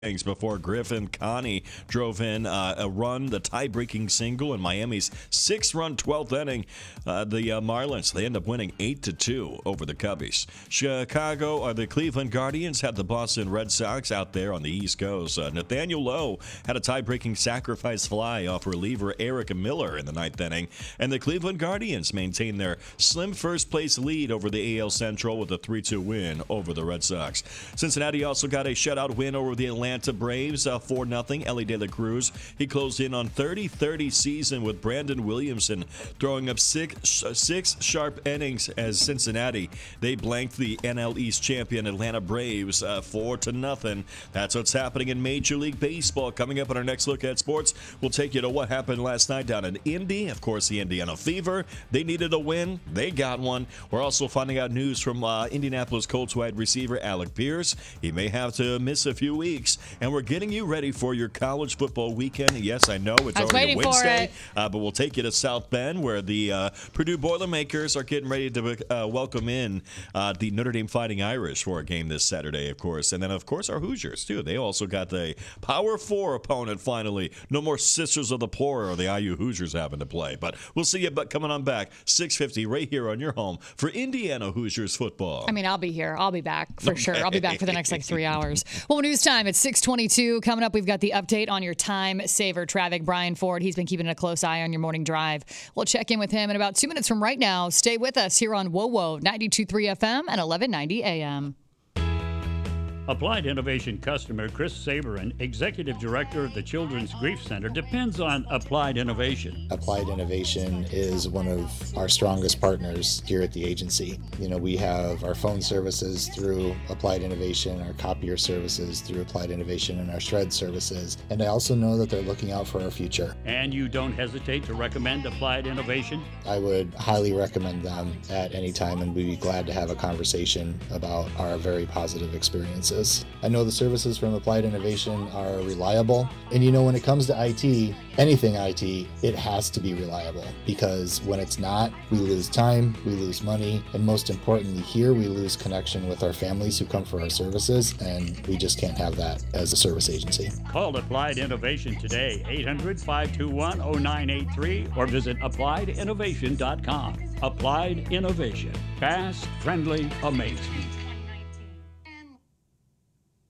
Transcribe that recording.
before Griffin Connie drove in a run, the tie-breaking single in Miami's 6-run 12th inning. The Marlins, they end up winning 8-2 over the Cubbies. The Cleveland Guardians had the Boston Red Sox out there on the East Coast. Nathaniel Lowe had a tie-breaking sacrifice fly off reliever Eric Miller in the 9th inning, and the Cleveland Guardians maintained their slim first-place lead over the AL Central with a 3-2 win over the Red Sox. Cincinnati also got a shutout win over the Atlanta Braves, 4-0. Ellie De La Cruz, he closed in on 30-30 season with Brandon Williamson throwing up six sharp innings as Cincinnati, they blanked the NL East champion Atlanta Braves 4-0. That's what's happening in Major League Baseball. Coming up on our next look at sports, we'll take you to what happened last night down in Indy. Of course, the Indiana Fever, they needed a win. They got one. We're also finding out news from Indianapolis Colts wide receiver Alec Pierce. He may have to miss a few weeks. And we're getting you ready for your college football weekend. Yes, I know it's already Wednesday, but we'll take you to South Bend where the Purdue Boilermakers are getting ready to welcome in the Notre Dame Fighting Irish for a game this Saturday, of course. And then, of course, our Hoosiers, too. They also got the Power 4 opponent finally. No more Sisters of the Poor or the IU Hoosiers having to play. But we'll see you coming on back, 6:50, right here on your home for Indiana Hoosiers football. I mean, I'll be here. I'll be back for sure. I'll be back for the next 3 hours. Well, news time. It's 6:22. Coming up, we've got the update on your time saver traffic. Brian Ford, he's been keeping a close eye on your morning drive. We'll check in with him in about 2 minutes from right now. Stay with us here on WOWO 92.3 FM and 1190 AM. Applied Innovation customer Chris Saberin, Executive Director of the Children's Grief Center, depends on Applied Innovation. Applied Innovation is one of our strongest partners here at the agency. You know, we have our phone services through Applied Innovation, our copier services through Applied Innovation, and our shred services. And I also know that they're looking out for our future. And you don't hesitate to recommend Applied Innovation? I would highly recommend them at any time, and we'd be glad to have a conversation about our very positive experiences. I know the services from Applied Innovation are reliable, and you know, when it comes to IT, anything IT, it has to be reliable, because when it's not, we lose time, we lose money, and most importantly here, we lose connection with our families who come for our services, and we just can't have that as a service agency. Call Applied Innovation today, 800-521-0983, or visit applieddinnovation.com. Applied Innovation. Fast, friendly, amazing.